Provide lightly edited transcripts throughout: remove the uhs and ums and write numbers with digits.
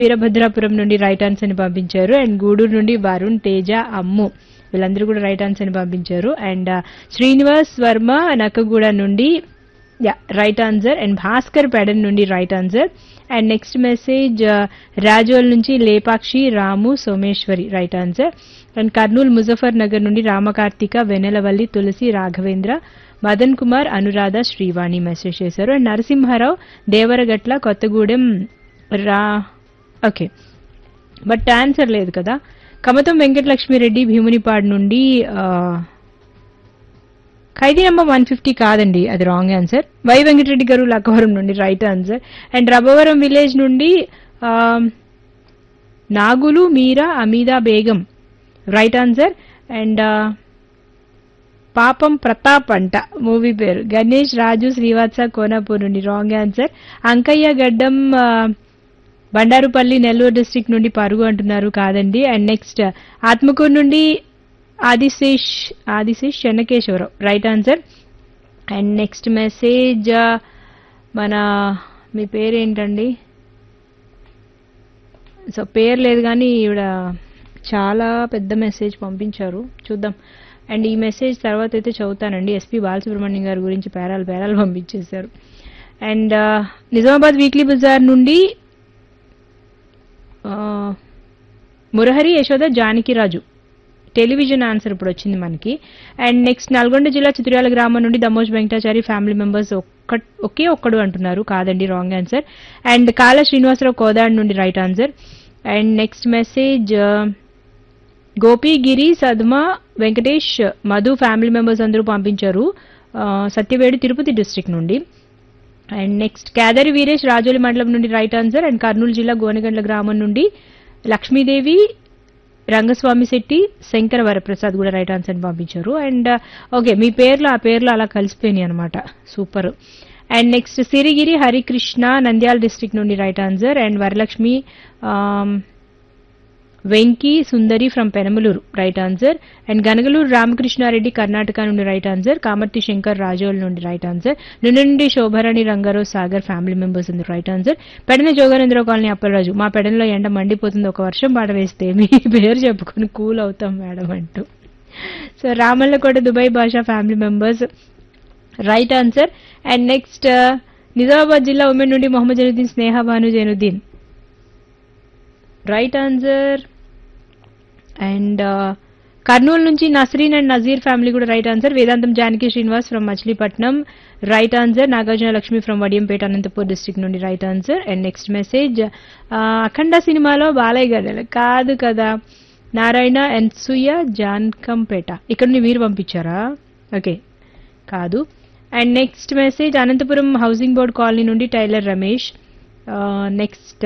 వీరభద్రాపురం నుండి right answer అని పంపించారు. అండ్ గూడూరు నుండి వరుణ్, తేజ, అమ్ము వీళ్ళందరూ కూడా రైట్ ఆన్సర్ అని పంపించారు. అండ్ శ్రీనివాస్ వర్మ నక్కగూడ నుండి right answer. And Bhaskar Pedana నుండి right answer. And next message Razole నుంచి లేపాక్షి, రాము, Someshwari right answer. And Kurnool Muzaffar Nagar నుండి రామకార్తిక, వెన్నెలవల్లి, తులసి, రాఘవేంద్ర, మదన్ కుమార్, అనురాధ, శ్రీవాణి మెసేజ్ చేశారు. And Narasimha Rao Devaragatla, Kothagudem okay but answer లేదు కదా. కమతం వెంకటలక్ష్మిరెడ్డి భీమునిపాడు నుండి ఖైదీ నంబర్ 150 కాదండి, అది రాంగ్ ఆన్సర్. వై వెంకటరెడ్డి గారు లక్కవరం నుండి రైట్ ఆన్సర్. అండ్ రబవరం విలేజ్ నుండి నాగులు, మీరా, Ameeda Begum right answer. And పాపం ప్రతాప్ అంట మూవీ పేరు. గణేష్, రాజు, శ్రీవాత్స కోనాపూర్ నుండి రాంగ్ ఆన్సర్. అంకయ్య గడ్డం బండారుపల్లి, నెల్లూరు డిస్ట్రిక్ట్ నుండి పరుగు అంటున్నారు, కాదండి. అండ్ నెక్స్ట్ ఆత్మకూరు నుండి Adisesh Chennakeswara Rao right answer. And next message మీ పేరేంటండి? సో పేరు లేదు కానీ ఈవిడ చాలా పెద్ద మెసేజ్ పంపించారు, చూద్దాం. అండ్ ఈ మెసేజ్ తర్వాత అయితే చదువుతానండి. ఎస్పీ బాలసుబ్రహ్మణ్యం గారి గురించి పేరాలు పంపించేశారు. అండ్ నిజామాబాద్ వీక్లీ బజార్ నుండి మురహరి, యశోద, జానకిరాజు టెలివిజన్ ఆన్సర్ ఇప్పుడు వచ్చింది మనకి. అండ్ నెక్స్ట్ నల్గొండ జిల్లా చిత్రాల గ్రామం నుండి దమోజ్ వెంకటాచారి ఫ్యామిలీ మెంబర్స్ ఒకే ఒక్కడు అంటున్నారు, కాదండి రాంగ్ ఆన్సర్. అండ్ కాళ శ్రీనివాసరావు కోదాడ్ నుండి right answer. And next message గోపిగిరి, సద్మ, Venkatesh, Madhu family members అందరూ పంపించారు, సత్యవేడు తిరుపతి డిస్ట్రిక్ట్ నుండి. అండ్ నెక్స్ట్ కేదారి వీరేష్ రాజోలి మండలం నుండి రైట్ ఆన్సర్. అండ్ కర్నూలు జిల్లా గోనెగండ్ల గ్రామం నుండి లక్ష్మీదేవి, రంగస్వామి శెట్టి, శంకర వరప్రసాద్ కూడా రైట్ ఆన్సర్ అని పంపించారు. అండ్ ఓకే మీ ఆ పేర్లు అలా కలిసిపోయినాయి అనమాట, super. And next Sirigiri Harikrishna Nandyal district నుండి right answer. And Varalakshmi, Venky Sundari from Penamaluru right answer. And Ganagaluru Ramakrishna Reddy Karnataka నుండి రైట్ ఆన్సర్. కామర్తి శంకర్ రాజోల్ నుండి రైట్ ఆన్సర్. నుండి శోభారాణి, రంగారావు, సాగర్ ఫ్యామిలీ మెంబర్స్ ఉంది right answer. Pedana Jogananda Rao colony Appalaraju, మా పెడనలో ఎండ మండిపోతుంది, ఒక వర్షం పాట వేస్తే మీ పేరు చెప్పుకొని కూల్ అవుతాం మేడం అంటూ. సో రామల్లకోట దుబాయ్ భాషా family members right answer. And next Nizamabad జిల్లా ఉమెన్ నుండి మొహమ్మద్ జైనుద్దీన్, స్నేహ Bhanu Zainuddin right answer. And Kurnool నుంచి నస్రీన్ అండ్ నజీర్ ఫ్యామిలీ కూడా right answer. Vedantam Janaki Srinivas from Machilipatnam right answer. Nagarjuna Lakshmi from Vadiyampeta Anantapur district నుండి right answer. And next message అఖండ సినిమాలో బాలయ్య గడ్డలు కాదు కదా, నారాయణ ఎన్సుయ జాన్కంపేట ఇక్కడ నుండి మీరు పంపించారా? ఓకే కాదు. And next message Anantapuram housing board colony నుండి tailor Ramesh. Next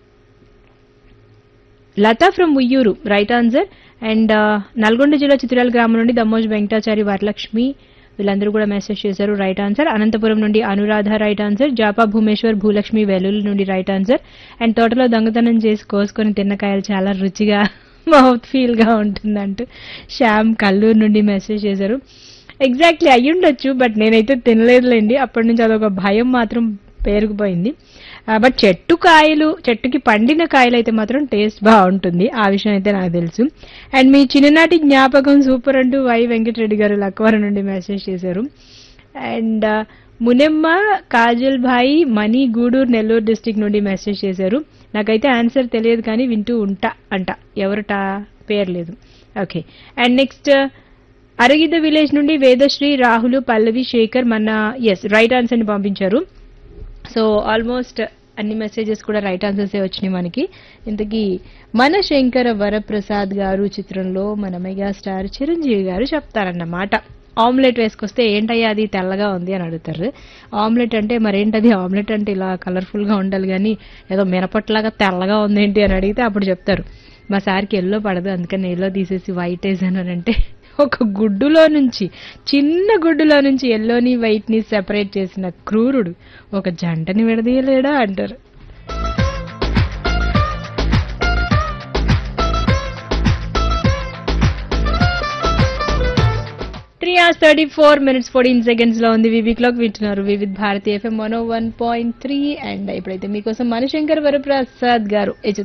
Lata from Uyyuru right answer. And Nalgonda జిల్లా చిత్రాల గ్రామం నుండి దమ్మోజ్ వెంకటాచారి, వరలక్ష్మి వీళ్ళందరూ కూడా మెసేజ్ చేశారు రైట్ ఆన్సర్. అనంతపురం నుండి అనురాధ రైట్ ఆన్సర్. జాపా భూమేశ్వర్, భూలక్ష్మి వెల్లుల్లి నుండి రైట్ ఆన్సర్. అండ్ తోటలో దొంగతనం చేసి కోసుకొని తిన్నకాయలు చాలా రుచిగా మౌత్ ఫీల్ గా ఉంటుందంటూ శ్యామ్ కల్లూరు నుండి మెసేజ్ చేశారు. ఎగ్జాక్ట్లీ అయ్యుండొచ్చు, బట్ నేనైతే తినలేదులేండి, అప్పటి నుంచి అదొక భయం మాత్రం పేరుకుపోయింది. బట్ చెట్టుకి పండిన కాయలు అయితే మాత్రం టేస్ట్ బాగుంటుంది, ఆ విషయం అయితే నాకు తెలుసు. అండ్ మీ చిన్ననాటి జ్ఞాపకం సూపర్ అంటూ వై వెంకటరెడ్డి గారు లక్వరం నుండి మెసేజ్ చేశారు. And Munemma, Kajal Bhai, money Gudur Nellore district నుండి మెసేజ్ చేశారు. నాకైతే ఆన్సర్ తెలియదు కానీ వింటూ ఉంటా అంట, ఎవరట పేరు లేదు. Okay. And next Aragidda village నుండి వేదశ్రీ, రాహుల్, పల్లవి, శేఖర్ రైట్ ఆన్సర్ ని పంపించారు. సో ఆల్మోస్ట్ అన్ని మెసేజెస్ కూడా రైట్ ఆన్సర్స్ వచ్చినాయి మనకి. ఇంతకీ మన శంకర వరప్రసాద్ గారు చిత్రంలో మన మెగాస్టార్ చిరంజీవి గారు చెప్తారన్నమాట. ఆమ్లెట్ వేసుకొస్తే ఏంటయ్యా అది తెల్లగా ఉంది అని అడుగుతారు. ఆమ్లెట్ అంటే మరేంటది, ఆమ్లెట్ అంటే ఇలా కలర్ఫుల్ గా ఉండాలి కానీ ఏదో మినపట్లాగా తెల్లగా ఉంది ఏంటి అని అడిగితే అప్పుడు చెప్తారు మా సార్కి ఎల్లో పడదు అందుకని ఎల్లో తీసేసి వైట్ వేసానంటే ఒక చిన్న గుడ్డులో నుంచి ఎల్లోని వైట్ ని సెపరేట్ చేసిన క్రూరుడు ఒక జంటని విడదీయలేడా అంటారు. 3:34 14 లో ఉంది వివి క్లాక్. వింటున్నారు వివిధ్ భారతి FM 101.3. అండ్ ఇప్పుడైతే మీకోసం మణిశంకర్ వరప్రసాద్ గారు